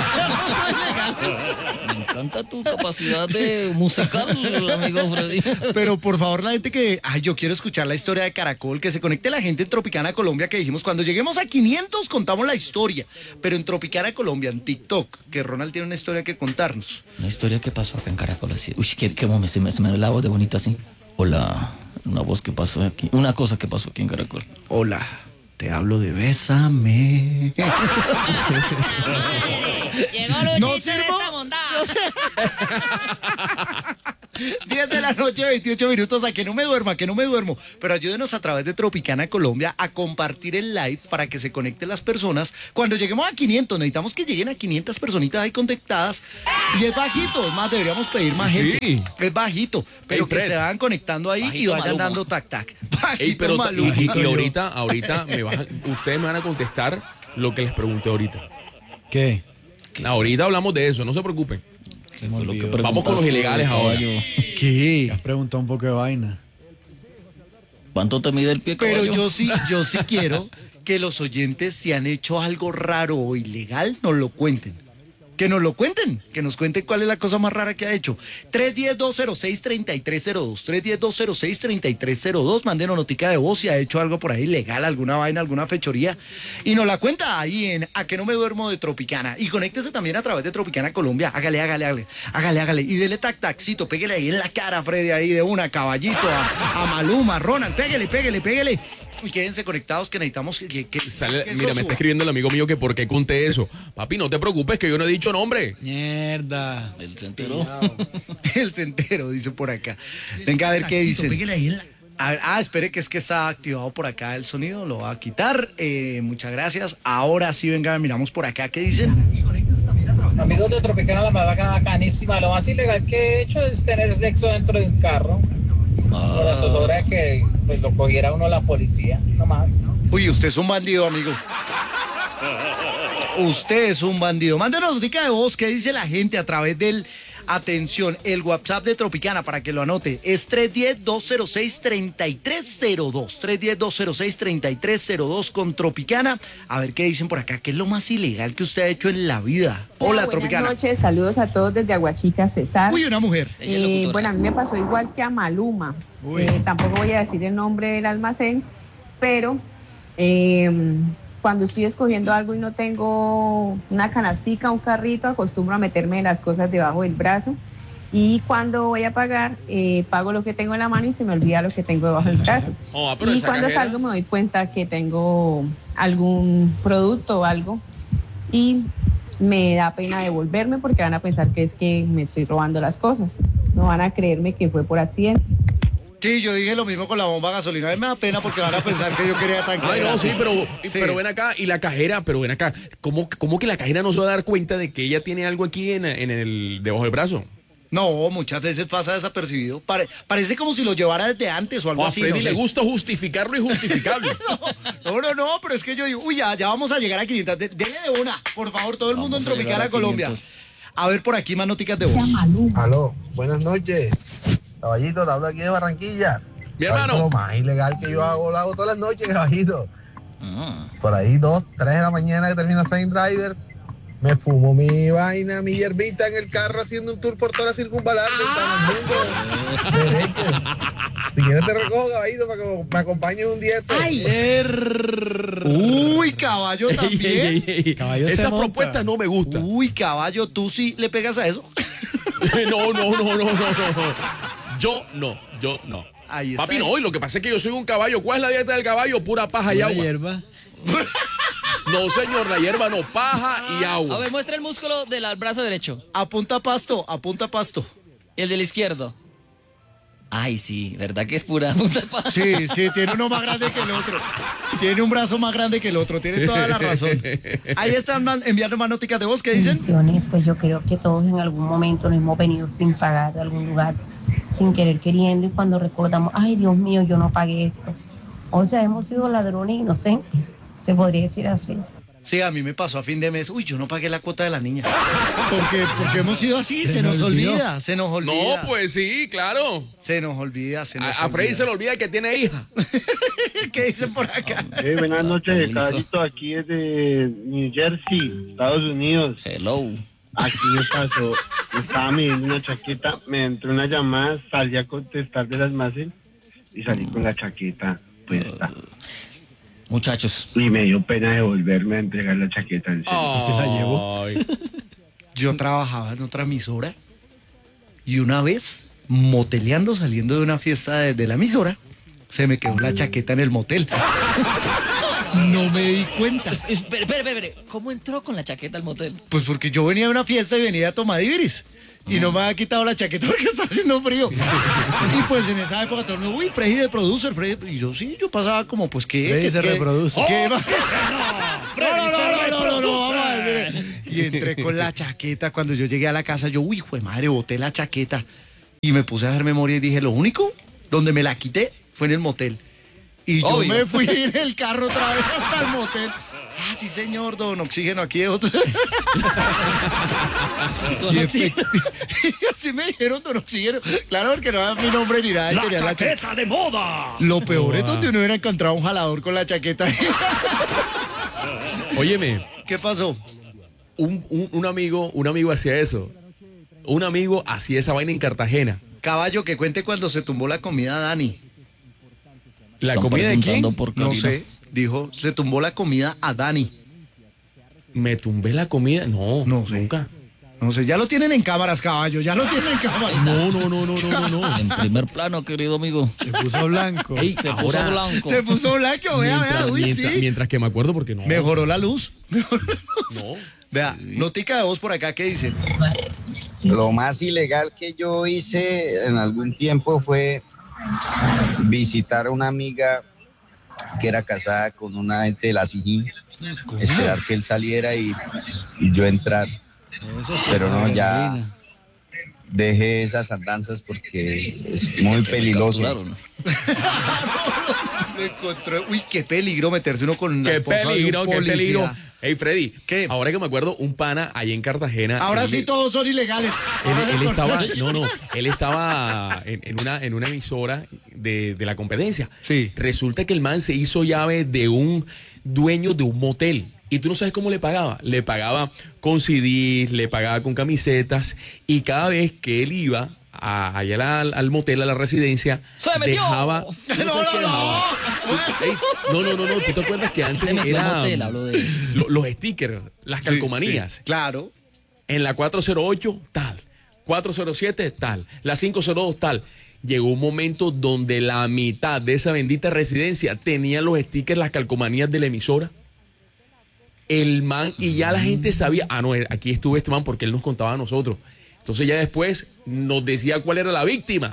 Me encanta tu capacidad de musical, amigo Freddy. Pero por favor, la gente que, ay, yo quiero escuchar la historia de Caracol, que se conecte la gente en Tropicana Colombia, que dijimos, cuando lleguemos a quinientos contamos la historia, pero en Tropicana Colombia, en TikTok, que Ronald tiene una historia que contarnos. Una historia que pasó acá en Caracol así. Uy, qué, qué momento, se me, se me da la voz de bonito así. Hola, una voz que pasó aquí, una cosa que pasó aquí en Caracol. Hola, te hablo de Bésame. Llegó Luchito ¿No en sirvo? esta mondada. diez de la noche, veintiocho minutos, a que no me duerma, que no me duermo. Pero ayúdenos a través de Tropicana Colombia a compartir el live para que se conecten las personas. Cuando lleguemos a quinientos, necesitamos que lleguen a quinientas personitas ahí conectadas. Y es bajito, es más, deberíamos pedir más Sí. gente. Es bajito, pero Ey, que Fred. se vayan conectando ahí y Bajito vayan Maluma. dando tac tac. Bajito Ey, pero y, Maluma. y- y ahorita, ahorita me vas a- ustedes me van a contestar lo que les pregunté ahorita. ¿Qué? Ahorita hablamos de eso, no se preocupen. Se me Fue lo que olvidó. Vamos con los preguntaste, ilegales ahora. caballo. ¿Qué? Has preguntado un poco de vaina. ¿Cuánto te mide el pie, Pero caballo? yo sí, yo sí quiero que los oyentes, si han hecho algo raro o ilegal, nos lo cuenten. Que nos lo cuenten, que nos cuenten cuál es la cosa más rara que ha hecho. tres uno cero, dos cero seis, tres tres cero dos, tres uno cero, dos cero seis, tres tres cero dos, mándenos notica de voz si ha hecho algo por ahí ilegal, alguna vaina, alguna fechoría, y nos la cuenta ahí en A que no me duermo de Tropicana. Y conéctese también a través de Tropicana Colombia, hágale, hágale, hágale, hágale, hágale, y dele tac tacito, pégale ahí en la cara, Freddy, ahí de una, caballito, a, a Maluma, a Ronald, pégale, pégale, pégale. Y quédense conectados que necesitamos que, que, Sale- que eso mira, me suba. está escribiendo el amigo mío que por qué conté eso. Papi, no te preocupes que yo no he dicho nombre. Mierda. Él se enteró. El centero, dice por acá. Venga a ver qué dicen. A ver, ah, espere que es que está activado por acá el sonido, lo va a quitar. Eh, muchas gracias. Ahora sí, venga, miramos por acá qué dicen. Amigos de Tropicana, la más bacanísima. Lo más ilegal que he hecho es tener sexo dentro de un carro. Por la zozobra de que pues, lo cogiera uno la policía, nomás. Uy, usted es un bandido, amigo. Usted es un bandido. Mándenos notica de voz qué dice la gente a través del, atención, el WhatsApp de Tropicana para que lo anote. Es tres uno cero, dos cero seis, tres tres cero dos. tres uno cero, dos cero seis, tres tres cero dos con Tropicana. A ver qué dicen por acá. ¿Qué es lo más ilegal que usted ha hecho en la vida? Hola, Buenas Tropicana. noches, saludos a todos desde Aguachica, Cesar. Uy, una mujer. Ella es Eh, locutora. bueno, a mí me pasó igual que a Maluma. Uy. Eh, tampoco voy a decir el nombre del almacén, pero eh, cuando estoy escogiendo algo y no tengo una canastica, un carrito, acostumbro a meterme las cosas debajo del brazo. Y cuando voy a pagar, eh, pago lo que tengo en la mano y se me olvida lo que tengo debajo del brazo. Oh, pero Y esa cuando cajera- salgo me doy cuenta que tengo algún producto o algo y me da pena devolverme porque van a pensar que es que me estoy robando las cosas. No van a creerme que fue por accidente. Sí, yo dije lo mismo con la bomba de gasolina. A mí me da pena porque van a pensar que yo quería tanque. Ay, no, sí, gratis. pero, Sí. pero ven acá, y la cajera, pero ven acá, ¿cómo, cómo que la cajera no se va a dar cuenta de que ella tiene algo aquí en, en el debajo del brazo? No, muchas veces pasa desapercibido. Pare- parece como si lo llevara desde antes o algo O a así. Freddy no sé. le gusta justificar lo injustificable. No, no, no, pero es que yo digo, uy, ya, ya vamos a llegar a quinientas. De- Dele de una, por favor, todo el mundo en Vamos a llegar Tropicana a Colombia. quinientos. A ver por aquí más noticas de voz. Aló, buenas noches. Caballito, te hablo aquí de Barranquilla. Mi ¿Sabes hermano. Lo más ilegal que yo hago, lo hago todas las noches, caballito. Ah. Por ahí, dos, tres de la mañana que termina Saint Driver, me fumo mi vaina, mi hierbita en el carro haciendo un tour por toda la circunvalar. Derecho. Si quieres te recojo, caballito, para que me acompañes un día. esto. Uy, caballo Ey, también. ey, ey, ey. Caballo se Esa monta. propuesta no me gusta. Uy, caballo, tú sí le pegas a eso. No, no, no, no, no, no, no. Yo no, yo no. Ahí está. Papi, no, y lo que pasa es que yo soy un caballo. ¿Cuál es la dieta del caballo? Pura paja y Pura agua. hierba. No, señor, la hierba no, paja y A agua. ver, muestra el músculo del brazo derecho. Apunta pasto, apunta pasto. Y el del izquierdo. Ay, sí, ¿verdad que es pura punta pa- Sí, sí, tiene uno más grande que el otro. Tiene un brazo más grande que el otro, tiene toda la razón. Ahí están man- enviando más noticas de voz que dicen. Bendiciones, pues yo creo que todos en algún momento nos hemos venido sin pagar de algún lugar, sin querer queriendo, y cuando recordamos, ay Dios mío, yo no pagué esto. O sea, hemos sido ladrones inocentes, se podría decir así. Sí, a mí me pasó a fin de mes. Uy, yo no pagué la cuota de la niña. Porque, porque hemos sido así, se, Se nos me olvidó. olvida, se nos olvida. No, pues sí, claro. Se nos olvida, se nos A, a Freddy olvida. se le olvida que tiene hija. ¿Qué dicen por acá? Eh, buenas noches, Hijo. caballito, aquí desde New Jersey, Estados Unidos. Hello. Aquí me pasó, me estaba midiendo una chaqueta, me entró una llamada, salí a contestar de las Massen y salí con la chaqueta puesta. Muchachos. Y me dio pena devolverme a entregar la chaqueta en serio. se la llevó. Ay. Yo trabajaba en otra emisora y una vez moteleando, saliendo de una fiesta de, de la emisora, se me quedó la chaqueta en el motel. No me di cuenta. Espera, espera, espera. ¿Cómo entró con la chaqueta al motel? Pues porque yo venía de una fiesta y venía a tomar Iberis. Y no me había quitado la chaqueta porque está haciendo frío. Y pues en esa época todo el mundo, uy, Freddy de producer, Freddy. Y yo sí, yo pasaba como, pues, ¿qué? Freddy ¿Qué, se qué, reproduce. ¿qué? ¡Oh! No, no, no, no, no, no, no, vamos a ver. Y entré con la chaqueta. Cuando yo llegué a la casa, yo, uy, hijo de madre, boté la chaqueta. Y me puse a hacer memoria y dije, lo único donde me la quité fue en el motel. Y yo Obvio. me fui en el carro otra vez hasta el motel. Ah, sí, señor, don Oxígeno, aquí de otro. Don Y Oxígeno. efecti- y así me dijeron don Oxígeno. Claro, porque no era mi nombre ni nada. y ¡La tenía la chaqueta cha- de moda! Lo peor es donde uno hubiera encontrado un jalador con la chaqueta. Óyeme, ¿Qué pasó? un, un, un amigo, un amigo hacía eso. Un amigo hacía esa vaina en Cartagena. Caballo, que cuente cuando se tumbó la comida a Dani. ¿La Están comida de quién? preguntando por No Karina. sé, dijo, se tumbó la comida a Dani. ¿Me tumbé la comida? No, No sé. nunca. No sé, ya lo tienen en cámaras, caballo, ya lo tienen en cámaras. No, no, no, no, no, no, no. En primer plano, querido amigo. Se puso blanco. Ey, Se ahora, puso blanco. Se puso blanco, vea, mientras, vea, uy, mientras, sí. mientras que me acuerdo porque no. Mejoró la luz. Mejoró la luz. No. Vea, notica de voz por acá, ¿qué dice? Lo más ilegal que yo hice en algún tiempo fue visitar a una amiga que era casada con una gente de la Sijín, esperar que él saliera y, y yo entrar. Eso sí, Pero no, ya adrenalina. dejé esas andanzas porque es muy peligroso. Capturaron. Lo encontró. Uy, qué peligro meterse uno con la Qué esposa de un peligro, qué policía. peligro. Ey, Freddy, ¿Qué? ahora que me acuerdo, un pana ahí en Cartagena. Ahora él- sí todos son ilegales. Él, Ahora él le estaba, cortaron. no, no, él estaba en, en una, en una emisora de, de la competencia. Sí. Resulta que el man se hizo llave de un dueño de un motel. Y tú no sabes cómo le pagaba. Le pagaba con C Ds, le pagaba con camisetas. Y cada vez que él iba a, allá al, al motel, a la residencia, ¡Se metió! dejaba. ¿tú No, sabes no, qué no. dejaba? Tú- ey, no, no, no, no. ¿Tú te acuerdas que antes Se metió al era, motel, hablo de eso. lo- los stickers, las Sí, calcomanías? sí, claro. En la cuatro cero ocho, tal. cuatro cero siete, tal. La cinco cero dos, tal. Llegó un momento donde la mitad de esa bendita residencia tenía los stickers, las calcomanías de la emisora. El man, y ya la gente sabía, ah, no, aquí estuvo este man porque él nos contaba a nosotros. Entonces ya después nos decía cuál era la víctima.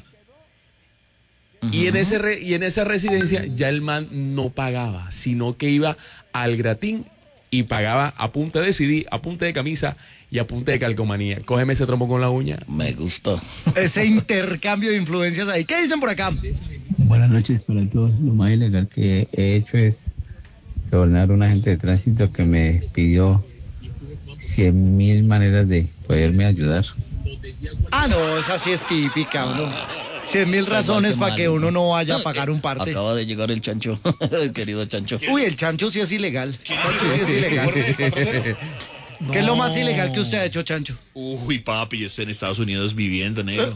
Y en, ese re- y en esa residencia ya el man no pagaba, sino que iba al gratín y pagaba a punta de C D, a punta de camisa y a punta de calcomanía. Cógeme ese trompo con la uña. Me gustó. Ese intercambio de influencias ahí. ¿Qué dicen por acá? Buenas noches para todos. Lo más ilegal que he hecho es sobornar a un agente de tránsito que me pidió cien mil maneras de poderme ayudar. Ah, no, esa sí es típica, uno. Cien mil razones Qué para mal. que uno no vaya a No, pagar eh, un parte. Acaba de llegar el chancho, el querido chancho. Uy, el chancho sí es ilegal. Chancho sí es ilegal. ¿Qué es lo más ilegal que usted ha hecho, Chancho? Uy, papi, yo estoy en Estados Unidos viviendo, negro.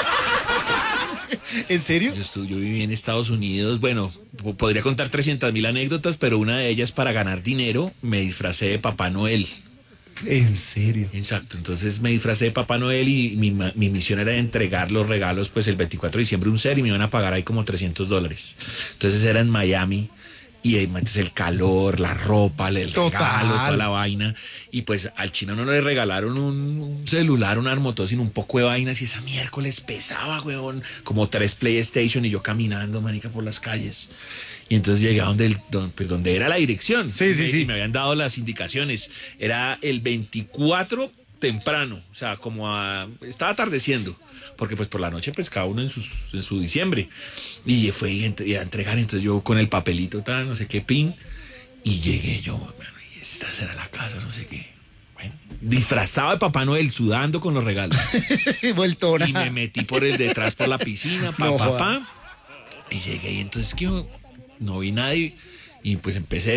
¿En serio? Yo, estuve, yo viví en Estados Unidos, bueno, po- podría contar trescientas mil anécdotas, pero una de ellas para ganar dinero me disfracé de Papá Noel. ¿En serio? Exacto, entonces me disfracé de Papá Noel y mi, ma- mi misión era entregar los regalos pues el veinticuatro de diciembre un ser y me iban a pagar ahí como trescientos dólares. Entonces era en Miami y ahí metes el calor, la ropa, el Total. regalo, toda la vaina. Y pues al chino no le regalaron un, un celular, un armotó, sino un poco de vainas y esa miércoles pesaba, weón, como tres PlayStation y yo caminando, manica, por las calles. Y entonces llegué a donde, el- don- pues, donde era la dirección. Sí, sí, Y me- sí. y me habían dado las indicaciones. Era el veinticuatro temprano, o sea, como a, estaba atardeciendo, porque pues por la noche pues cada uno en, sus, en su diciembre. Y fue y entre- y a entregar, entonces yo con el papelito, tal, no sé qué pin, y llegué yo, bueno, y esta será la casa, no sé qué. Bueno, disfrazado de Papá Noel, sudando con los regalos. Vueltona. Y me metí por el detrás, por la piscina, pa, No pa, joda. pa. Y llegué y entonces que no vi nadie. Y pues empecé.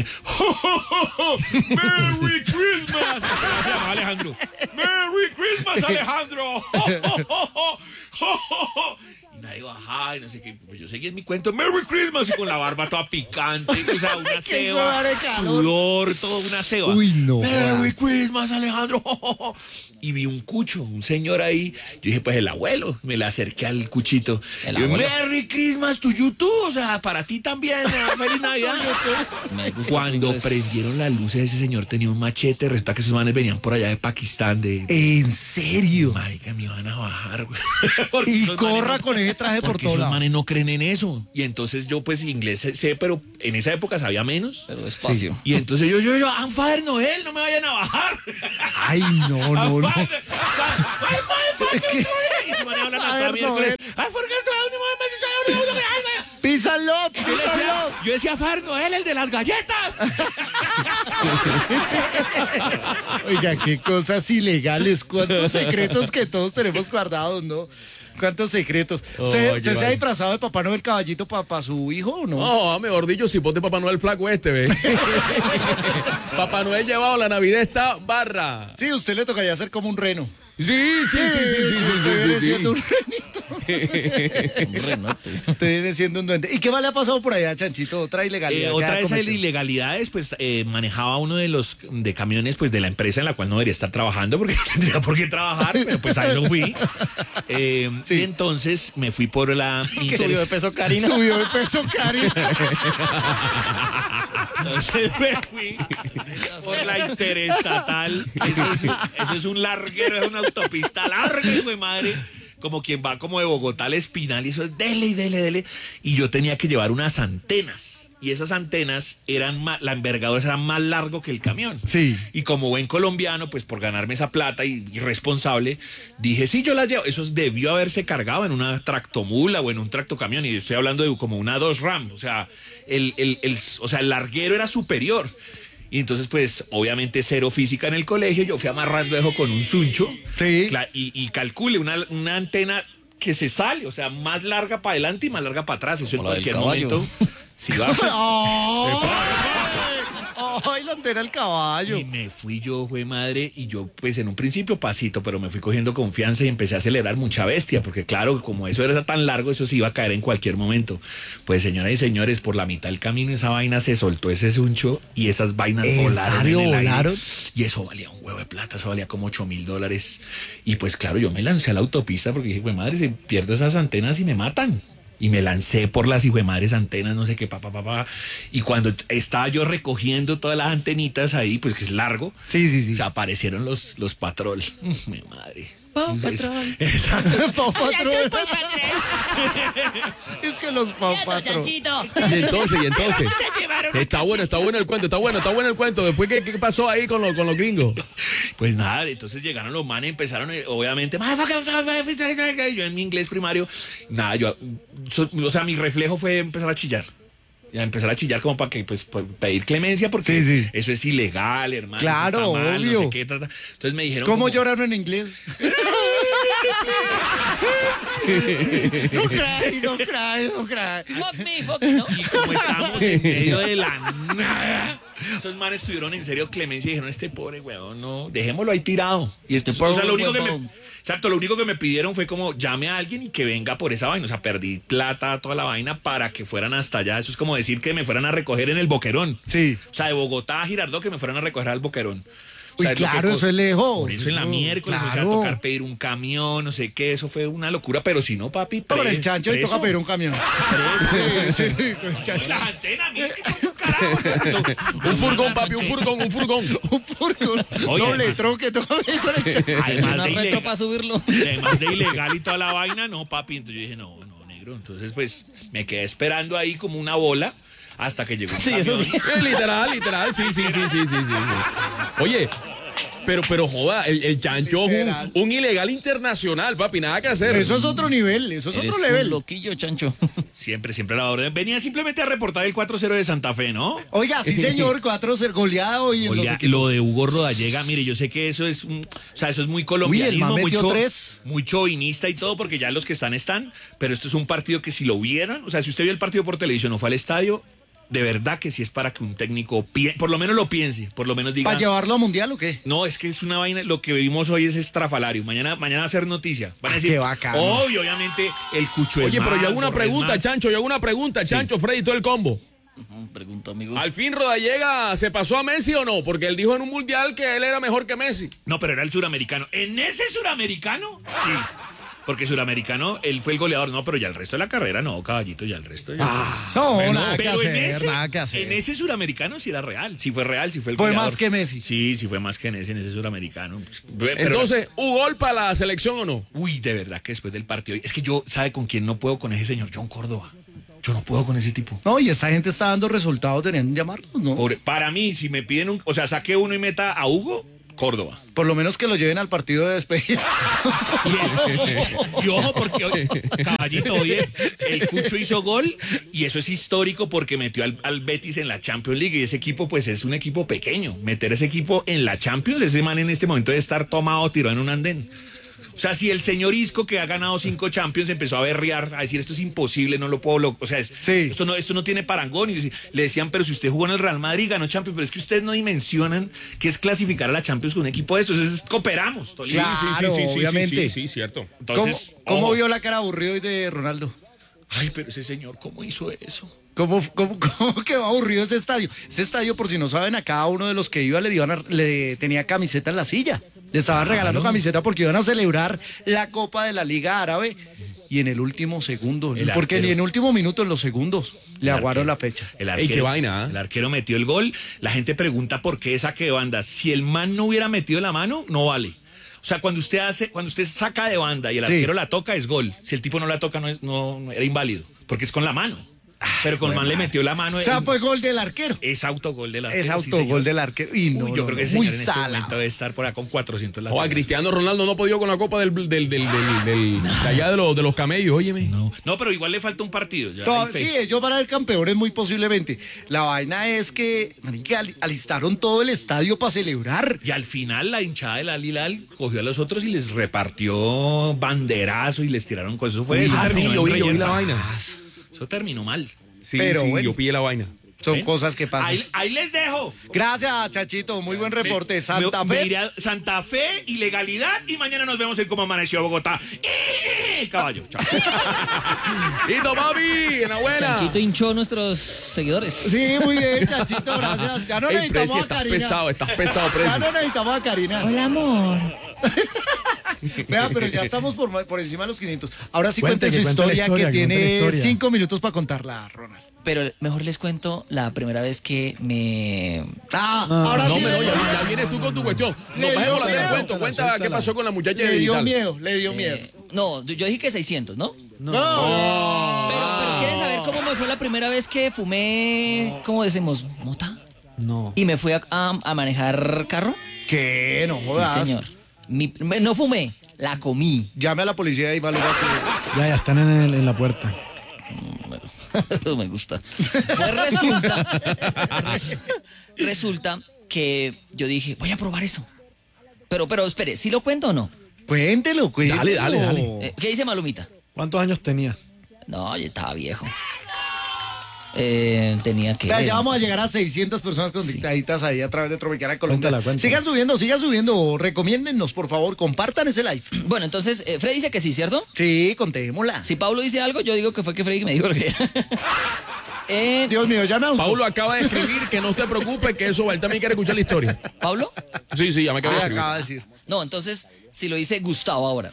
¡Merry Christmas! ¿Cómo se llama Alejandro? ¡Merry Christmas, Alejandro! Y nadie bajaba y no sé qué. Pues yo seguí en mi cuento, Merry Christmas, y con la barba toda picante, o sea, una Qué ceba, hueva de calor. sudor, todo una ceba. Uy, no Merry jodas. Christmas, Alejandro. Y vi un cucho, un señor ahí. Yo dije, pues el abuelo. Me le acerqué al cuchito. El Y yo, abuelo. Merry Christmas to YouTube, o sea, para ti también, eh, feliz Navidad. Me gusta Cuando tu inglés. prendieron las luces, ese señor tenía un machete. Resulta que esos manes venían por allá de Pakistán, de... ¿En serio? Marica, me iban a bajar, güey. Porque Y esos corra manes no- con ese traje por porque todo esos lado. manes no creen en eso. Y entonces yo, pues, inglés sé, sé, pero en esa época sabía menos. Pero despacio. Y entonces yo, yo, yo, I'm Father Noel, no me vayan a bajar. Ay, no, no, no. Ay, Father Noel. Y se van a hablar hasta Father miércoles. Noel. Ay, ¿por qué estoy a un momento? Písalo, Yo decía, písalo. yo decía Father Noel, el de las galletas. Oiga, qué cosas ilegales, cuántos secretos que todos tenemos guardados, ¿no? ¿Cuántos secretos? ¿Usted, Oye, usted se vale. ha disfrazado de Papá Noel caballito para su hijo o no? No, mejor dicho, si ponte Papá Noel flaco este, ve. Papá Noel llevado, la Navidad está barra. Sí, a usted le tocaría hacer como un reno. Sí, sí, sí, sí, sí, sí, usted viene sí, sí, siendo sí. un renito. Un renote. Usted viene siendo un duende. ¿Y qué más le ha pasado por allá, Chanchito? Otra ilegalidad. Eh, que otra ha de esas cometido. ilegalidades, pues eh, manejaba uno de los de camiones pues de la empresa en la cual no debería estar trabajando porque no tendría por qué trabajar, pero pues ahí lo fui. Eh, Y entonces me fui por la... Subió de peso Karina. Subió de peso, Karina. Entonces me fui por la interestatal. Eso es, eso es un larguero, es una autopista larga, hijo de madre. Como quien va como de Bogotá al Espinal y eso es dele y dele, dele. Y yo tenía que llevar unas antenas. Y esas antenas eran más, la envergadura era más largo que el camión. Sí. Y como buen colombiano, pues por ganarme esa plata y irresponsable, dije, sí, yo las llevo. Eso debió haberse cargado en una tractomula o en un tractocamión. Y estoy hablando de como una dos RAM. O sea, el, el, el, o sea, el larguero era superior. Y entonces, pues, obviamente cero física en el colegio. Yo fui amarrando eso con un suncho. Sí. Cla- Y, y calcule una, una antena que se sale, o sea, más larga para adelante y más larga para atrás. Eso Como en la del cualquier caballo. momento. Si va. ¡Ay! ¡Ay, la antena del caballo! Y me fui yo, fue madre, y yo, pues en un principio pasito, pero me fui cogiendo confianza y empecé a acelerar mucha bestia, porque claro, como eso era tan largo, eso se iba a caer en cualquier momento. Pues señoras y señores, por la mitad del camino esa vaina se soltó ese suncho y esas vainas ¿En volaron serio en el aire. volaron? Y eso valía un huevo de plata, eso valía como ocho mil dólares. Y pues claro, yo me lancé a la autopista porque dije, güey madre, si pierdo esas antenas y me matan. Y me lancé por las hijuemadres antenas, no sé qué, papá, papá. Y cuando estaba yo recogiendo todas las antenitas ahí, pues que es largo, Sí, sí, sí. o sea, aparecieron los, los patrol. Mm, Mi madre. Paw Eso- Patrol. Exacto. Paw Patrol. Es que los Paw Patrol. Y entonces, y entonces. Está bueno, está bueno el cuento, está bueno, está bueno el cuento. Después, ¿qué, qué pasó ahí con, los con los gringos? Pues nada, entonces llegaron los manes, empezaron, eh, obviamente, yo en mi inglés primario, nada, yo, so- o sea, mi reflejo fue empezar a chillar. Ya empezar a chillar como para que, pues, por pedir clemencia, porque Sí, sí. eso es ilegal, hermano. Claro, eso está mal, obvio. No sé qué, ta, ta. Entonces me dijeron. ¿Cómo como- lloraron en inglés? No cry, no cry, no cry. Fuck me, fuck me, ¿no? Y como estábamos en medio de la nada, esos manes tuvieron en serio clemencia y dijeron, este pobre weón, no, dejémoslo ahí tirado. Y esto, o sea, lo único que me, exacto, lo único que me pidieron fue como llame a alguien y que venga por esa vaina. O sea, perdí plata, toda la vaina para que fueran hasta allá. Eso es como decir que me fueran a recoger en el Boquerón. Sí. O sea, de Bogotá a Girardot que me fueran a recoger al Boquerón. O Uy, sea, es lo que claro, co- eso es lejos. Por eso en la Eso, miércoles, o sea, claro. tocar pedir un camión, no sé qué, eso fue una locura, pero si no, papi, Con pre- el chancho y preso. toca pedir un camión. Sí, sí, con el chancho. Las antenas, mire, carajo. Un furgón, papi, un furgón, un furgón. Un furgón. Oye, Doble además- troque, toca pedir con el chancho. Además Una de, retro ilegal, para subirlo. además de ilegal y toda la vaina, no, papi. Entonces yo dije, no, no, negro. Entonces, pues, me quedé esperando ahí como una bola hasta que llegó un Sí, camión. eso sí. Eh, literal, literal, sí, sí, sí, sí, sí, sí, sí. Oye, pero, pero joda, el, el chancho es Literal. un, un ilegal internacional, papi, nada que hacer. Eso es otro nivel, eso es Eres otro un level. loquillo, chancho. Siempre, siempre a la orden. Venía simplemente a reportar el cuatro cero de Santa Fe, ¿no? Oiga, sí señor, cuatro ser goleada hoy en los Oiga, equipos. lo de Hugo Rodallega, mire, yo sé que eso es, un- o sea, eso es muy Uy, el colombianismo, man muy, metió cho- tres. muy chauvinista y todo, porque ya los que están están, pero esto es un partido que si lo vieran, o sea, si usted vio el partido por televisión o fue al estadio, de verdad que sí es para que un técnico pi- por lo menos lo piense, por lo menos diga. ¿Para llevarlo a mundial o qué? No, es que es una vaina, lo que vimos hoy es estrafalario. Mañana, mañana va a ser noticia. Van a decir, qué bacano. obvio, obviamente, el Cucho es Oye, pero más, yo hago una Borré es pregunta, más. Chancho, yo hago una pregunta, Chancho, Freddy, todo el combo. Pregunta, amigo. ¿Al fin Rodallega se pasó a Messi o no? Porque él dijo en un mundial que él era mejor que Messi. No, pero era el suramericano. ¿En ese suramericano? Sí. Porque suramericano, él fue el goleador. No, pero ya el resto de la carrera, no, caballito, ya el resto. Ya Ah, no, Bueno, nada que pero en hacer, ese, nada que hacer. En ese suramericano sí era real, sí fue real, sí fue el Fue goleador. más que Messi. Sí, sí fue más que en ese, en ese suramericano. Pero- Entonces, ¿hubo gol para la selección o no? Uy, de verdad que después del partido. Es que yo, ¿sabe con quién no puedo? Con ese señor John Córdoba. Yo no puedo con ese tipo. No, y esta gente está dando resultados, deberían llamarnos, ¿no? Pobre- para mí, si me piden un. O sea, saque uno y meta a Hugo, Córdoba. Por lo menos que lo lleven al partido de despedida. Y ojo, porque hoy, caballito, oye, el Cucho hizo gol y eso es histórico porque metió al, al Betis en la Champions League y ese equipo, pues es un equipo pequeño. Meter ese equipo en la Champions, ese man en este momento debe estar tomado, tirado en un andén. O sea, si el señor Isco, que ha ganado cinco Champions, empezó a berrear, a decir esto es imposible, no lo puedo, lo-". o sea, es- Sí. esto, no, esto no tiene parangón. Y le decían, pero si usted jugó en el Real Madrid, ganó Champions, pero es que ustedes no dimensionan que es clasificar a la Champions con un equipo de estos. Entonces, cooperamos. Tolima. Claro, obviamente. Sí, sí, cierto. ¿Cómo, Entonces, cómo ojo. vio la cara aburrido hoy de Ronaldo? Ay, pero ese señor, ¿cómo hizo eso? ¿Cómo, cómo, cómo quedó aburrido ese estadio? Ese estadio, por si no saben, a cada uno de los que iba le, iban a- le tenía camiseta en la silla. Le estaban regalando camiseta porque iban a celebrar la Copa de la Liga Árabe. Y en el último segundo, El porque arquero. ni en el último minuto, en los segundos, le El aguaron arquero. la fecha. El Ey, arquero, qué vaina, ¿eh? el arquero metió el gol. La gente pregunta por qué saque de banda. Si el man no hubiera metido la mano, no vale. O sea, cuando usted hace, cuando usted saca de banda y el Sí. arquero la toca, es gol. Si el tipo no la toca, no, es, no, no- era inválido. Porque es con la mano. Pero con el man le metió la mano. O sea, el- fue gol del arquero. es autogol del arquero. Es sí, autogol señor. del arquero. Y no, Uy, yo no, creo que no, ese muy señor en este sala. momento debe estar por acá con cuatrocientos O a latigazos. Cristiano Ronaldo no podido con la copa del, del, del, del, del- del- de allá de los, de los camellos, óyeme. No. No, pero igual le falta un partido. Ya To- hay fe. sí, ellos van a ser campeones muy posiblemente. La vaina es que, marica, al- alistaron todo el estadio para celebrar. Y al final la hinchada del Al Hilal cogió a los otros y les repartió banderazo y les tiraron cosas. Eso fue, eso Ah, sí, terminó yo en vi, yo vi reyerta. la vaina. Eso terminó mal. Sí, Pero sí, bueno. yo pillé la vaina. Son ¿Ven? cosas que pasan. Ahí, ahí les dejo. Gracias, Chachito. Muy buen reporte. Santa Me- me Fe. iré a Santa Fe, ilegalidad y mañana nos vemos en cómo amaneció Bogotá. ¡Eh! El caballo. Chao. ¡Listo, papi! ¡Enhorabuena! Chanchito hinchó a nuestros seguidores. Sí, muy bien, Chachito. Gracias. Ya no Ey, necesitamos Preci, a estás Karina. pesado, estás pesado, Ya Preci. no necesitamos a Karina. Hola, amor. Vea, pero ya estamos por, por encima de los quinientos. Ahora sí Cuente, cuente su que cuente la historia, historia, que que cuente la tiene historia. cinco minutos para contarla, Ronald. Pero mejor les cuento la primera vez que me... Ah, No, ahora No, sí pero le, ya, ya vienes tú con tu cuestión. Le Nos bajemos dio la vida. miedo. Cuenta, cuenta Suéltala. qué pasó con la muchacha de le dio digital. miedo, le dio miedo. eh, no, yo, yo dije que seiscientos, ¿no? No. Pero, pero ¿quieren saber cómo me fue la primera vez que fumé, ¿cómo decimos? ¿Mota? No. Y me fui a, a- a manejar carro. ¿Qué? No jodas. Sí, señor. Mi- me- no fumé, la comí. Llame a la policía y valora que... Ya, ya están en, el- en la puerta. Me gusta. Pues resulta, res- resulta que yo dije, voy a probar eso. Pero, pero, espere, ¿sí lo cuento o no? Cuéntelo, cuéntelo. Dale, dale, dale. Eh, ¿Qué dice Malumita? ¿Cuántos años tenías? No, yo estaba viejo. Eh, tenía que... Ya, ya vamos a llegar a seiscientas personas conectaditas ahí a través de Tropicana Colombia. Cuéntala, cuéntala. Sigan subiendo, sigan subiendo. Recomiéndennos, por favor, compartan ese live. Bueno, entonces, eh, Freddy dice que sí, ¿cierto? Sí, contémosla. Si Paulo dice algo, yo digo que fue que Freddy me dijo lo que era. eh, Dios mío, ya me asustó. Paulo acaba de escribir que no te preocupes, que eso, él también quiere escuchar la historia. ¿Paulo? Sí, sí, ya me acaba de Ah, escribir. acaba de decir. No, entonces, si lo dice Gustavo ahora.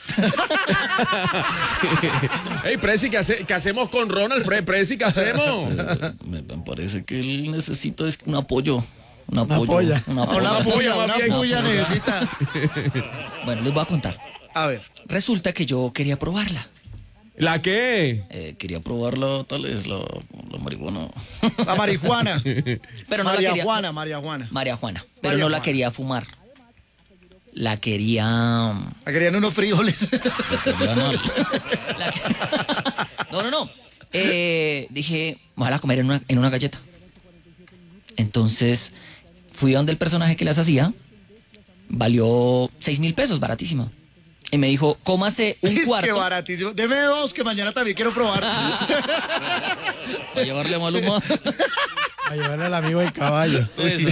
Ey, Preci, ¿qué, hace- qué hacemos con Ronald? Pre, Preci, ¿qué hacemos? me, me parece que él necesita es un apoyo. Un apoyo. polla. Una Una polla. puya, más una bien. puya necesita. Bueno, les voy a contar. A ver. Resulta que yo quería probarla. ¿La qué? Eh, quería probarla, tal vez, la, la marihuana. La marihuana. Pero no María la quería. Juana, María Juana. María Juana. Pero María no la Juana. quería fumar. La quería. La querían unos frijoles. la quería no, la que- no, no, no. Eh, dije, ojalá comer en una, en una galleta. Entonces, fui a donde el personaje que las hacía. Valió seis mil pesos, baratísima. Y me dijo, cómase un Es cuarto. que baratísimo. Deme dos que mañana también quiero probar. Para llevarle a Maluma. A llevarle al amigo el caballo. Eso.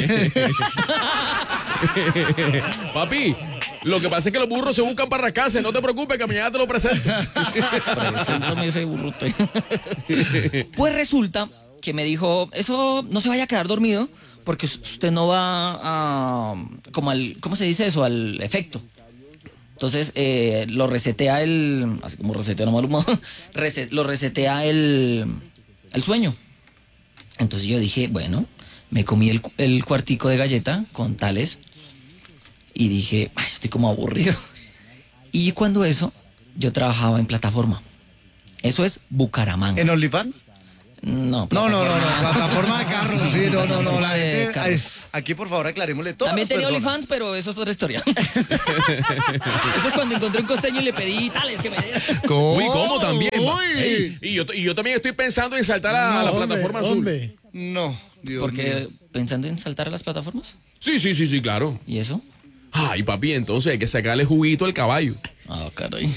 Papi, lo que pasa es que los burros se buscan para rascarse. No te preocupes, que mañana te lo presento. Preséntame ese burrote. Pues resulta que me dijo, eso no se vaya a quedar dormido porque usted no va a, como al, ¿cómo se dice eso? Al efecto. Entonces eh, lo resetea el, así como resetea no mal humor, reset, lo resetea el, el sueño. Entonces yo dije, bueno, me comí el, el cuartico de galleta con tales y dije, ay, estoy como aburrido. Y cuando eso, yo trabajaba en plataforma. Eso es Bucaramanga. ¿En OnlyFans? No, No, no, no, no, plataforma de carros, sí, no, no, no, la De gente, carros. ay, aquí por favor aclarémosle todo. También tenía OnlyFans, pero eso es otra historia. Eso es cuando encontré un costeño y le pedí tales que me diera. Uy, ¿cómo también? va? Uy. Ey, y, yo, y yo también estoy pensando en saltar a, No, la hombre, plataforma azul. hombre. No, Dios Porque mío. pensando en saltar a las plataformas. Sí, sí, sí, sí, claro. ¿Y eso? Ay, papi, entonces hay que sacarle juguito al caballo. Ah, caray.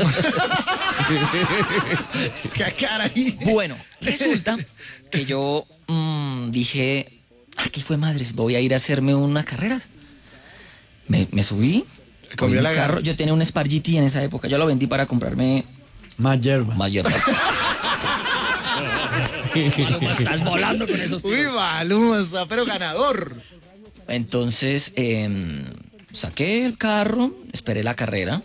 Es que caray. Bueno, resulta que yo mmm, dije, aquí fue madres, voy a ir a hacerme unas carreras. Me, me subí, cogí comió mi la carro, gana. yo tenía un Spark G T en esa época, yo lo vendí para comprarme Más hierba. más hierba. Maluma, estás volando con esos Uy, tiros. Maluma está pero ganador. Entonces, eh, saqué el carro, esperé la carrera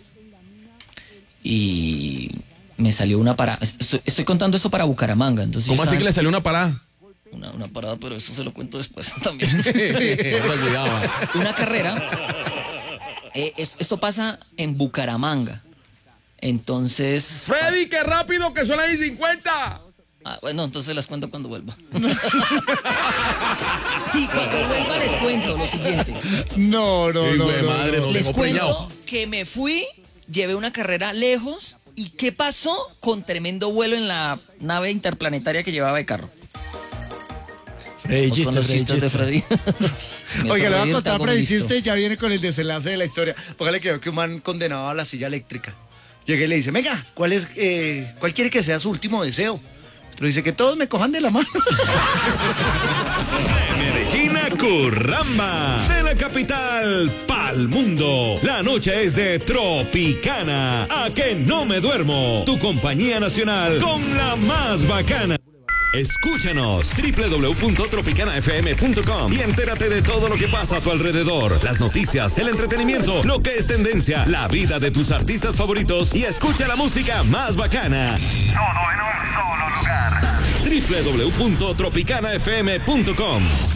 y me salió una parada. Estoy, estoy contando esto para Bucaramanga. Entonces ¿Cómo yo así estaba- que le salió una parada? Una, una parada, pero eso se lo cuento después también. Ahora cuidado. Una carrera. Eh, esto, esto pasa en Bucaramanga. Entonces. Freddy, qué rápido que son las y cincuenta. Ah, bueno, entonces las cuento cuando vuelva. Sí, cuando vuelva les cuento lo siguiente. No, no, Ey, no, güey, no, madre, no. no. Les dejó cuento preñado. que me fui, llevé una carrera lejos. ¿Y qué pasó con tremendo vuelo en la nave interplanetaria que llevaba de carro? Freddy Vamos con chiste, los Freddy chistes de chiste. Freddy. Si me Oiga, le voy a sonreír, contar tengo para el listo. chiste y ya viene con el desenlace de la historia. Póngale que veo que un man condenado a la silla eléctrica. Llega y le dice, venga, ¿cuál es, eh, cuál quiere que sea su último deseo? Pero dice que todos me cojan de la mano. Medellín a Curramba, de la capital pa'l mundo. La noche es de Tropicana, a que no me duermo. Tu compañía nacional con la más bacana. Escúchanos doble u doble u doble u punto tropicana f m punto com y entérate de todo lo que pasa a tu alrededor. Las noticias, el entretenimiento, lo que es tendencia, la vida de tus artistas favoritos y escucha la música más bacana. Todo en un solo lugar. doble u doble u doble u punto tropicana f m punto com